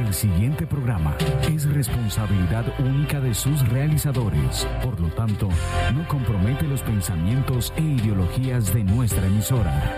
El siguiente programa es responsabilidad única de sus realizadores. Por lo tanto, no compromete los pensamientos e ideologías de nuestra emisora.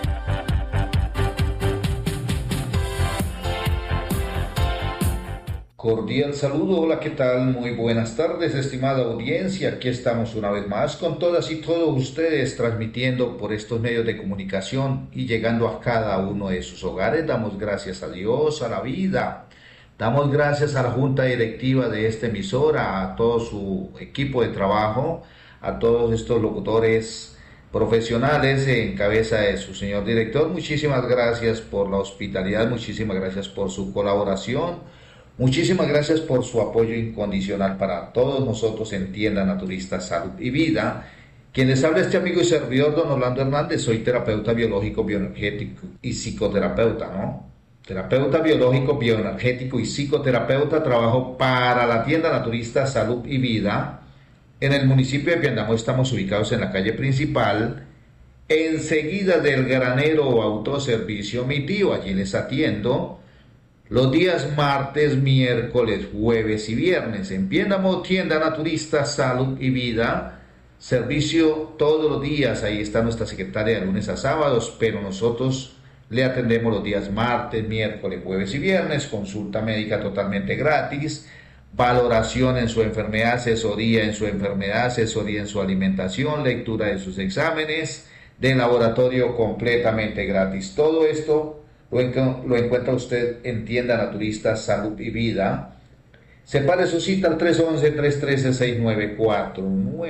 Cordial saludo, hola, ¿qué tal? Muy buenas tardes, estimada audiencia. Aquí estamos una vez más con todas y todos ustedes transmitiendo por estos medios de comunicación y llegando a cada uno de sus hogares. Damos gracias a Dios, a la vida. Damos gracias a la junta directiva de esta emisora, a todo su equipo de trabajo, a todos estos locutores profesionales en cabeza de su señor director. Muchísimas gracias por la hospitalidad, muchísimas gracias por su colaboración. Muchísimas gracias por su apoyo incondicional para todos nosotros en Tienda Naturista Salud y Vida. Quien les habla este amigo y servidor, don Orlando Hernández. Soy terapeuta biológico, bioenergético y psicoterapeuta, ¿no? Terapeuta biológico, bioenergético y psicoterapeuta. Trabajo para la Tienda Naturista Salud y Vida. En el municipio de Piendamó estamos ubicados en la calle principal, enseguida del granero autoservicio Mi Tío. Allí les atiendo los días martes, miércoles, jueves y viernes. En Piendamó, Tienda Naturista Salud y Vida. Servicio todos los días. Ahí está nuestra secretaria de lunes a sábados, pero nosotros le atendemos los días martes, miércoles, jueves y viernes. Consulta médica totalmente gratis. Valoración en su enfermedad, asesoría en su enfermedad, asesoría en su alimentación, lectura de sus exámenes, de laboratorio completamente gratis. Todo esto lo encuentra usted en Tienda Naturista Salud y Vida. Separe su cita al 311-313-6949.